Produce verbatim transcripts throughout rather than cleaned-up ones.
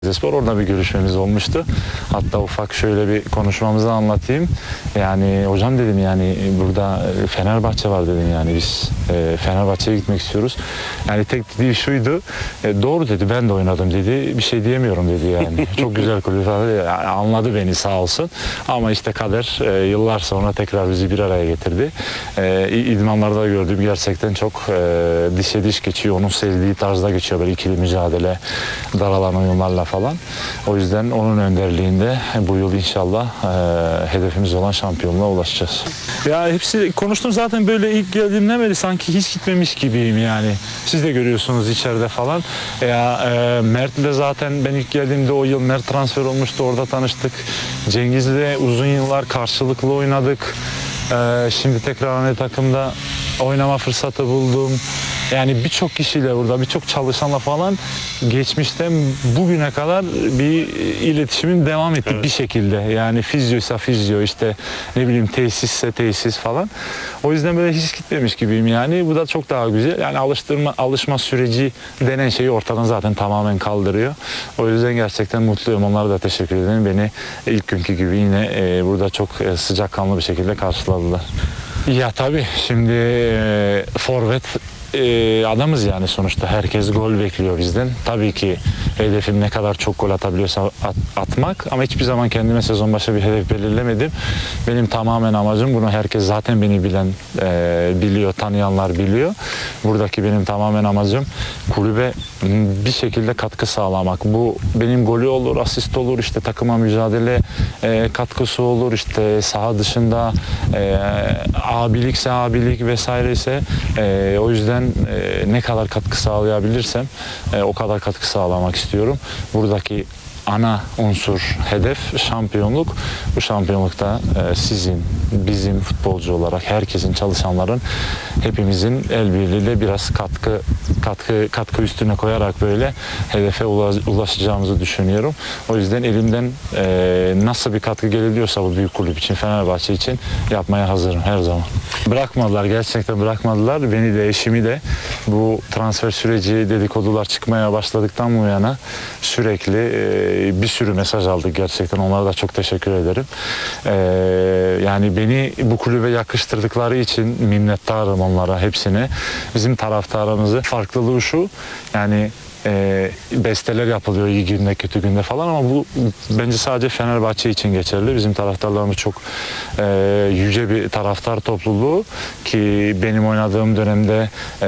Spor orada bir görüşmemiz olmuştu. Hatta ufak şöyle bir konuşmamızı anlatayım. Yani hocam dedim, yani burada Fenerbahçe var dedim, yani biz e, Fenerbahçe'ye gitmek istiyoruz. Yani tek dediği şuydu. E, doğru dedi, ben de oynadım dedi. Bir şey diyemiyorum dedi yani. Çok güzel kulüp falan. Yani anladı beni sağ olsun. Ama işte kader e, yıllar sonra tekrar bizi bir araya getirdi. E, idmanlarda gördüğüm gerçekten çok e, dişe diş geçiyor. Onun sevdiği tarzda geçiyor, böyle ikili mücadele, daralan oyunlarla falan. O yüzden onun önderliğinde bu yıl inşallah e, hedefimiz olan şampiyonluğa ulaşacağız. Ya hepsi konuştum zaten, böyle ilk geldiğimden beri sanki hiç gitmemiş gibiyim yani. Siz de görüyorsunuz içeride falan. Ya e, Mert'le zaten ben ilk geldiğimde o yıl Mert transfer olmuştu, orada tanıştık. Cengiz'le uzun yıllar karşılıklı oynadık. E, şimdi tekrar aynı takımda oynama fırsatı buldum. Yani birçok kişiyle burada, birçok çalışanla falan geçmişten bugüne kadar bir iletişimin devam ettik, evet, bir şekilde. Yani fizyoysa fizyo, işte ne bileyim tesisse tesis falan. O yüzden böyle hiç gitmemiş gibiyim yani. Bu da çok daha güzel. Yani alıştırma, alışma süreci denen şeyi ortadan zaten tamamen kaldırıyor. O yüzden gerçekten mutluyum. Onlara da teşekkür ederim. Beni ilk günkü gibi yine e, burada çok e, sıcakkanlı bir şekilde karşıladılar. Ya tabii şimdi e, forvet e, adamız yani sonuçta. Herkes gol bekliyor bizden. Tabii ki hedefim ne kadar çok gol atabiliyorsa at, atmak, ama hiçbir zaman kendime sezon başı bir hedef belirlemedim. Benim tamamen amacım, bunu herkes zaten beni bilen e, biliyor, tanıyanlar biliyor. Buradaki benim tamamen amacım kulübe bir şekilde katkı sağlamak. Bu benim golü olur, asist olur, işte takıma mücadele e, katkısı olur, işte saha dışında e, abilikse abilik vesaire ise e, o yüzden e, ne kadar katkı sağlayabilirsem e, o kadar katkı sağlamak istiyorum. Buradaki ana unsur, hedef şampiyonluk. Bu şampiyonlukta e, sizin, bizim futbolcu olarak herkesin, çalışanların, hepimizin el birliğiyle biraz katkı katkı katkı üstüne koyarak böyle hedefe ulaşacağımızı düşünüyorum. O yüzden elimden e, nasıl bir katkı gelebiliyorsa bu büyük kulüp için, Fenerbahçe için yapmaya hazırım her zaman. Bırakmadılar, gerçekten bırakmadılar. Beni de, eşimi de bu transfer süreci, dedikodular çıkmaya başladıktan bu yana sürekli e, bir sürü mesaj aldık gerçekten. Onlara da çok teşekkür ederim. Ee, yani beni bu kulübe yakıştırdıkları için minnettarım onlara, hepsine. Bizim taraftarımızın farklılığı şu, yani E, besteler yapılıyor iyi günde kötü günde falan, ama bu bence sadece Fenerbahçe için geçerli. Bizim taraftarlarımız çok e, yüce bir taraftar topluluğu ki benim oynadığım dönemde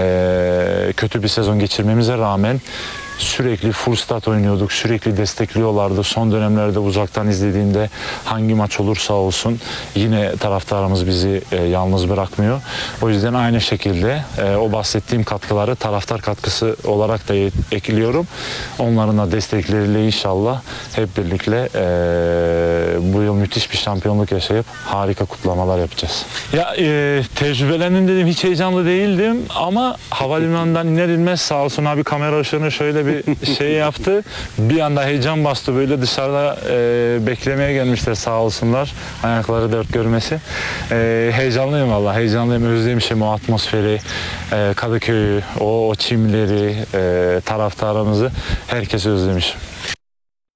e, kötü bir sezon geçirmemize rağmen sürekli full stat oynuyorduk, sürekli destekliyorlardı. Son dönemlerde uzaktan izlediğimde hangi maç olursa olsun yine taraftarımız bizi e, yalnız bırakmıyor. O yüzden aynı şekilde e, o bahsettiğim katkıları taraftar katkısı olarak da ekliyorum. Onların da destekleriyle inşallah hep birlikte e, bu yıl müthiş bir şampiyonluk yaşayıp harika kutlamalar yapacağız. Ya e, tecrübelendim dedim, hiç heyecanlı değildim ama havalimanından iner inmez sağ olsun abi kamera ışığını şöyle bir şey yaptı. Bir anda heyecan bastı, böyle dışarıda e, beklemeye gelmişler sağ olsunlar. Ayakları dört görmesi. E, heyecanlıyım vallahi, heyecanlıyım. Özlemişim o atmosferi, e, Kadıköy'ü, o, o çimleri, e, taraftarımızı, herkesi özlemişim.